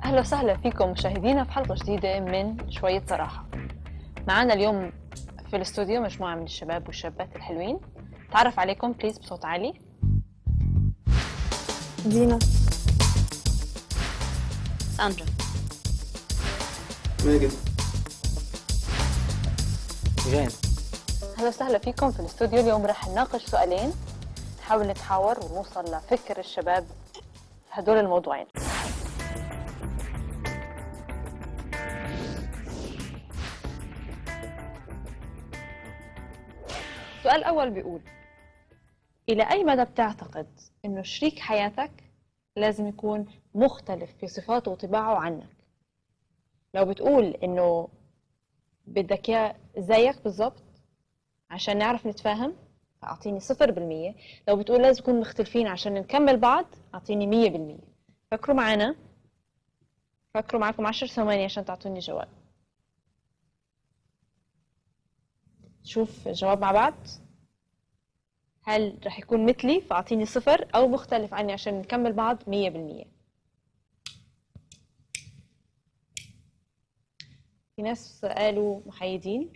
أهلا وسهلا فيكم مشاهدينا في حلقة جديدة من شوية صراحة. معنا اليوم في الاستوديو مجموعة من الشباب والشابات الحلوين. تعرف عليكم بليز بصوت عالي. دينا، ساندرا، ماجد، جان. أهلا وسهلا فيكم في الاستوديو. اليوم رح نناقش سؤالين، نحاول نتحاور ونوصل لفكر الشباب هدول الموضوعين. السؤال الأول بيقول: إلى أي مدى بتعتقد إنه شريك حياتك لازم يكون مختلف في صفاته وطباعه عنك؟ لو بتقول إنه بدك إياه زيك بالضبط عشان نعرف نتفاهم، فأعطيني 0%. لو بتقول لازم نكون مختلفين عشان نكمل بعض، أعطيني 100%. فكروا معنا، فكروا معكم 10 ثواني عشان تعطوني جواب. شوف الجواب مع بعض. هل رح يكون مثلي فأعطيني 0 أو مختلف عني عشان نكمل بعض 100%؟ في ناس قالوا محايدين،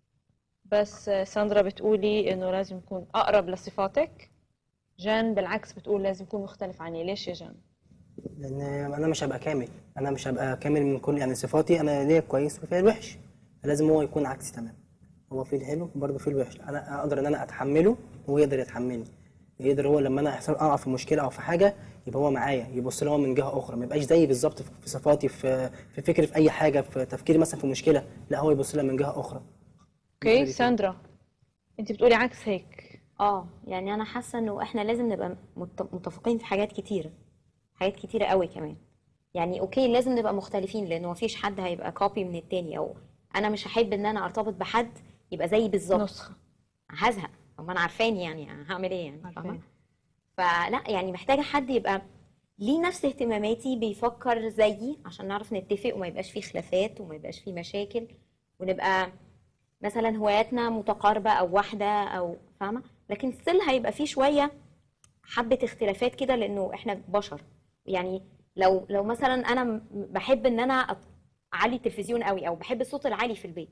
بس ساندرا بتقولي إنه لازم يكون أقرب لصفاتك. جان بالعكس بتقول لازم يكون مختلف عني. ليش يا جان؟ لان انا مش هبقى كامل، من كل يعني صفاتي انا ليا كويس وفيها الوحش، فلازم هو يكون عكسي تمام. هو فيه الحلو وبرضه فيه الوحش، انا اقدر ان انا اتحمله وهو يقدر يتحملني. يقدر هو لما انا اقع في مشكله او في حاجه يبقى هو معايا، يبص لي هو من جهه اخرى، ما يبقاش زيي بالظبط في صفاتي، في فكري، في اي حاجه، في تفكيري مثلا في مشكله، لا هو يبص لي من جهه اخرى. اوكي ساندرا، انت بتقولي عكس هيك. يعني انا حاسه انه احنا لازم نبقى متفقين في حاجات كتيره قوي كمان. يعني اوكي لازم نبقى مختلفين، لانه مفيش حد هيبقى كوبي من التاني، او انا مش هحب ان انا ارتبط بحد يبقى زيي بالظبط، نسخه. هزهق. طب ما انا عارفاني، يعني هعمل ايه يعني؟ عارفين. فاهمه؟ فلا، يعني محتاجه حد يبقى ليه نفس اهتماماتي، بيفكر زيي عشان نعرف نتفق وما يبقاش فيه خلافات وما يبقاش فيه مشاكل، ونبقى مثلا هواياتنا متقاربه او واحده، او فاهمه. لكن ستيل هيبقى فيه شويه حبه اختلافات كده، لانه احنا بشر. يعني لو مثلا انا بحب ان انا اعلي التلفزيون قوي، او بحب الصوت العالي في البيت،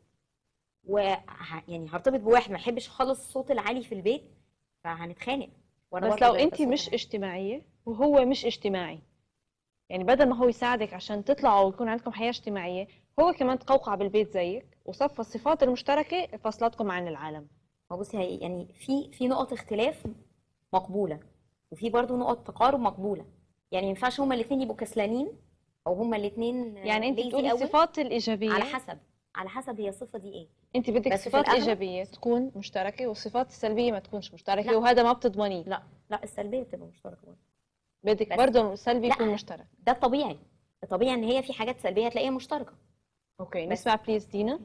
يعني هرتبط بواحد ما يحبش خالص الصوت العالي في البيت، فهنتخانق. وانا بس برضه لو بيبقى انت الصوت مش العالي. اجتماعيه وهو مش اجتماعي، يعني بدل ما هو يساعدك عشان تطلعوا ويكون عندكم حياه اجتماعيه، هو كمان تقوقع بالبيت زيك، وصفى الصفات المشتركه فصلتكم عن العالم. ما بصي، هي يعني في نقط اختلاف مقبوله، وفي برضه نقط تقارب مقبوله. يعني ما ينفعش هما الاثنين يبقوا كسلانين، او هما الاثنين يعني انت بتقولي قوي. الصفات الايجابيه، على حسب هي الصفه دي ايه. انت بدك بس في الصفات الأغلب الايجابيه تكون مشتركه والصفات السلبيه ما تكونش مشتركه، لا. وهذا ما بتضمنيه. لا السلبيه بتبقى مشتركه برضه. بدك بس برضه السلبي لا، يكون مشترك. ده الطبيعي. الطبيعي ان هي في حاجات سلبيه هتلاقيها مشتركه. اوكي بس نسمع بليز دينا.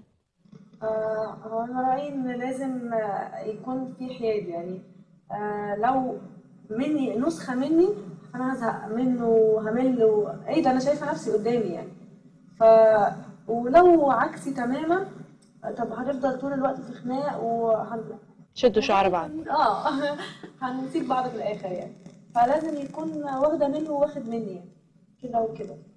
هو أنا رأيي إن لازم يكون في حياد يعني. لو مني نسخة مني أنا هزهق منه وهمل إيه ده، أنا شايفة نفسي قدامي يعني. ف ولو عكسي تماما، طب هنفضل طول الوقت في خناق شدوا شعر بعض. هنسيب بعض في الآخر يعني. فلازم يكون واخدة منه وواخد مني يعني، كده وكده.